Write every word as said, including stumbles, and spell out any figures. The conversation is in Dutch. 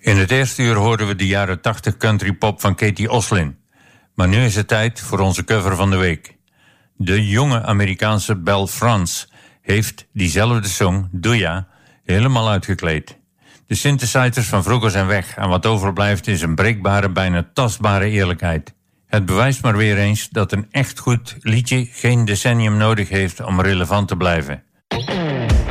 In het eerste uur hoorden we de jaren tachtig country pop van Katie Oslin. Maar nu is het tijd voor onze cover van de week. De jonge Amerikaanse Belle France heeft diezelfde song, Doe Ja, helemaal uitgekleed. De synthesizers van vroeger zijn weg en wat overblijft is een breekbare, bijna tastbare eerlijkheid. Het bewijst maar weer eens dat een echt goed liedje geen decennium nodig heeft om relevant te blijven.